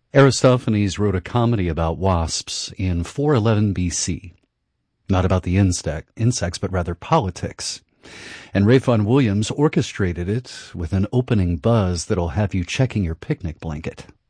Aristophanes wrote a comedy about wasps in 411 BC. Not about the insects, but rather politics. And Ray Vaughan Williams orchestrated it with an opening buzz that'll have you checking your picnic blanket.